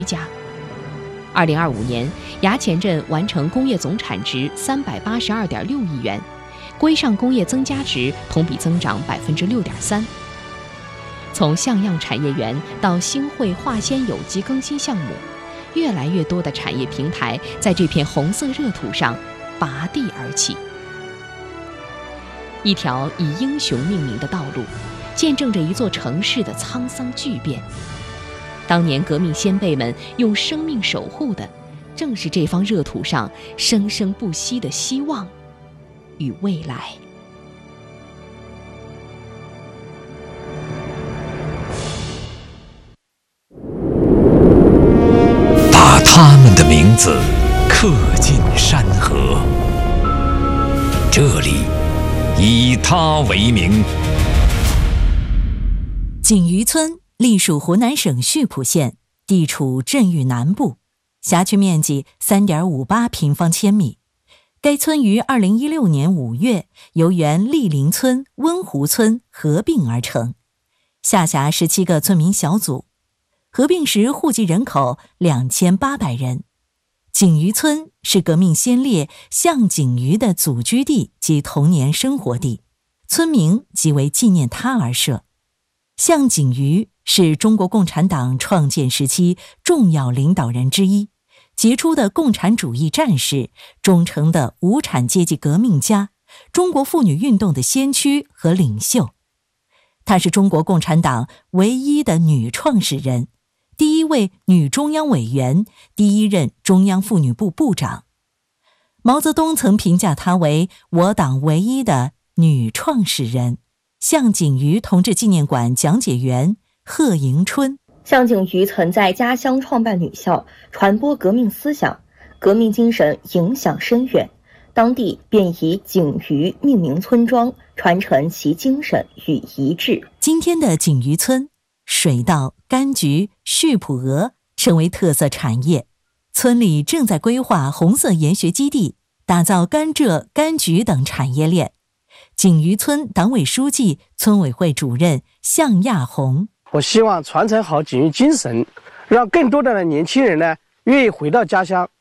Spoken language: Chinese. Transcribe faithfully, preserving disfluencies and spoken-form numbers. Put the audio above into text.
家。二零二五年，衙前镇完成工业总产值三百八十二点六亿元，规上工业增加值同比增长百分之六点三。从像样产业园到兴汇化纤有机更新项目，越来越多的产业平台在这片红色热土上拔地而起。一条以英雄命名的道路，见证着一座城市的沧桑巨变。当年革命先辈们用生命守护的，正是这方热土上生生不息的希望与未来。 把他们的名字刻进山河，这里以他为名。 景渔村隶属湖南省溆浦县，地处镇域南部，辖区面积 三点五八平方千米。该村于二零一六年五月由原立林村、温湖村合并而成，下辖十七个村民小组，合并时户籍人口两千八百人。景渔村是革命先烈项景渔的祖居地及童年生活地，村名即为纪念他而设。项景渔是中国共产党创建时期重要领导人之一，杰出的共产主义战士，忠诚的无产阶级革命家，中国妇女运动的先驱和领袖。她是中国共产党唯一的女创始人，第一位女中央委员，第一任中央妇女部部长。毛泽东曾评价她为我党唯一的女创始人。项景渔同志纪念馆讲解员贺迎春： 项景渔曾在家乡创办女校，传播革命思想，革命精神影响深远，当地便以景渔命名村庄，传承其精神与遗志。 今天的景渔村，水稻、柑橘、溆浦鹅成为特色产业，村里正在规划红色研学基地，打造甘蔗、柑橘等产业链。景渔村党委书记、村委会主任向亚红： 我希望传承好景渔精神，让更多的年轻人呢愿意回到家乡，